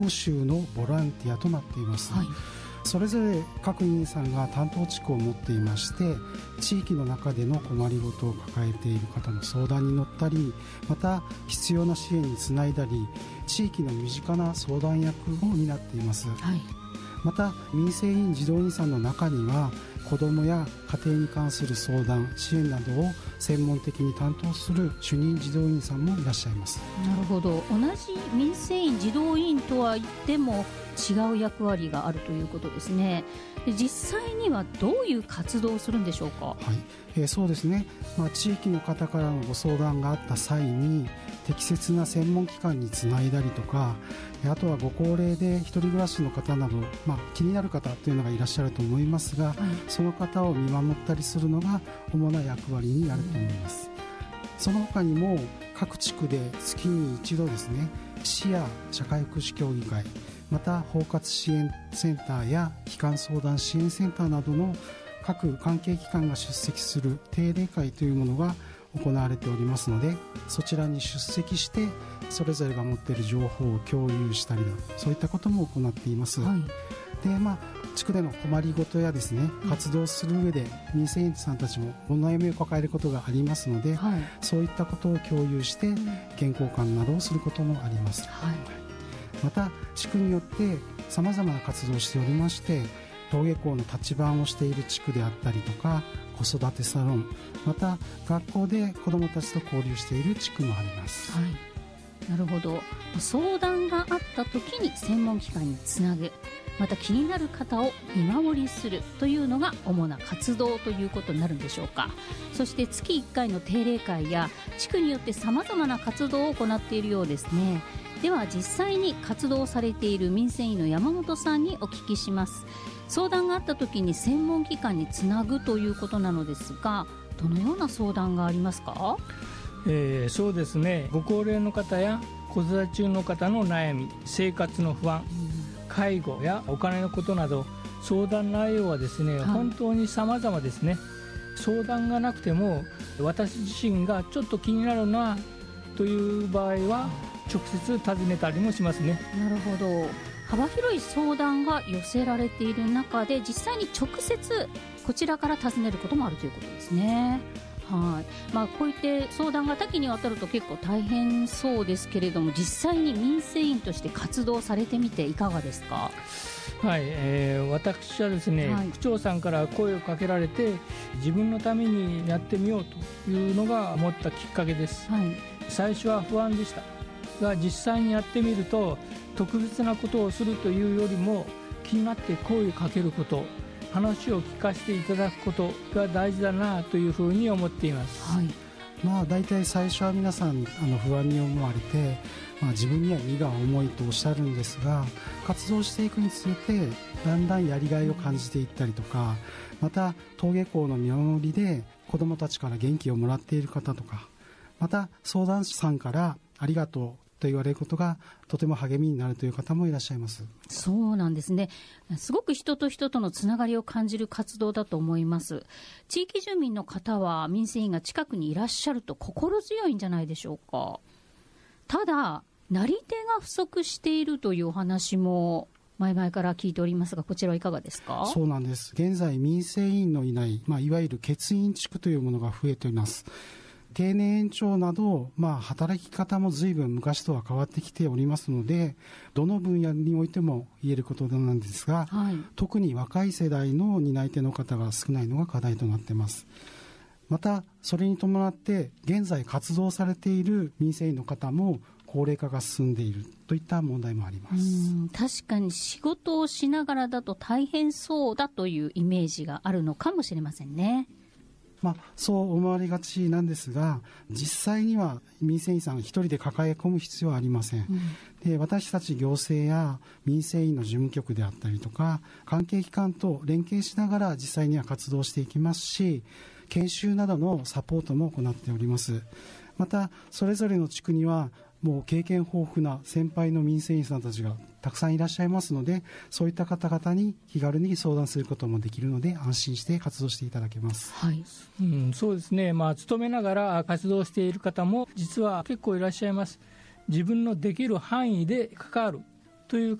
州のボランティアとなっています、はい、それぞれ各委員さんが担当地区を持っていまして、地域の中での困りごとを抱えている方の相談に乗ったり、また必要な支援につないだり、地域の身近な相談役を担っています、はい、また民生委員児童委員さんの中には子どもや家庭に関する相談支援などを専門的に担当する主任児童委員さんもいらっしゃいます。 なるほど。同じ民生委員児童委員とは言っても違う役割があるということですね。で、実際にはどういう活動をするんでしょうか。 はい、そうですね、地域の方からのご相談があった際に適切な専門機関につないだりとか、あとはご高齢で一人暮らしの方など、気になる方というのがいらっしゃると思いますが、はい、その方を見守ったりするのが主な役割になると思います、その他にも各地区で月に一度ですね、市や社会福祉協議会、また包括支援センターや帰還相談支援センターなどの各関係機関が出席する定例会というものが行われておりますので、そちらに出席してそれぞれが持っている情報を共有したり、そういったことも行っています、はい、で地区での困りごとやですね、活動する上で民生委員さんたちもお悩みを抱えることがありますので、はい、そういったことを共有して意見交換などをすることもあります、はい、また地区によってさまざまな活動をしておりまして、登下校の立番をしている地区であったりとか、子育てサロン、また学校で子どもたちと交流している地区もあります、はい、 なるほど。相談があった時に専門機関につなぐ、また気になる方を見守りするというのが主な活動ということになるんでしょうか。そして月1回の定例会や地区によってさまざまな活動を行っているようですね。では実際に活動されている民生委員の山本さんにお聞きします。相談があった時に専門機関につなぐということなのですが、どのような相談がありますか。 そうですね、ご高齢の方や子育て中の方の悩み、生活の不安、介護やお金のことなど、相談内容はですね、本当に様々ですね。相談がなくても私自身がちょっと気になるなという場合は直接尋ねたりもしますね。 なるほど。幅広い相談が寄せられている中で、実際に直接こちらから尋ねることもあるということですね。はい、こういって相談が多岐にわたると結構大変そうですけれども、実際に民生委員として活動されてみていかがですか。 はい、私はですね、区長さんから声をかけられて自分のためにやってみようというのが思ったきっかけです、はい、最初は不安でしたが、実際にやってみると特別なことをするというよりも気になって声をかけること、話を聞かせていただくことが大事だなというふうに思っています、はい、 だいたい最初は皆さん不安に思われて、自分には荷が重いとおっしゃるんですが、活動していくにつれてだんだんやりがいを感じていったりとか、また登下校の見守りで子どもたちから元気をもらっている方とか、また相談者さんからありがとうと言われることがとても励みになるという方もいらっしゃいます。 そうなんですね。すごく人と人とのつながりを感じる活動だと思います。地域住民の方は民生委員が近くにいらっしゃると心強いんじゃないでしょうか。ただなり手が不足しているというお話も前々から聞いておりますが、こちらはいかがですか。 そうなんです。現在民生委員のいない、いわゆる欠員地区というものが増えています。定年延長など、働き方も随分昔とは変わってきておりますので、どの分野においても言えることなんですが、特に若い世代の担い手の方が少ないのが課題となっています。またそれに伴って現在活動されている民生委員の方も高齢化が進んでいるといった問題もあります。 確かに仕事をしながらだと大変そうだというイメージがあるのかもしれませんね。 そう思われがちなんですが、実際には民生委員さん一人で抱え込む必要はありません、で私たち行政や民生委員の事務局であったりとか関係機関と連携しながら実際には活動していきますし、研修などのサポートも行っております。またそれぞれの地区にはもう経験豊富な先輩の民生委員さんたちがたくさんいらっしゃいますので、そういった方々に気軽に相談することもできるので安心して活動していただけます。 そうですね。勤めながら活動している方も実は結構いらっしゃいます。自分のできる範囲で関わるという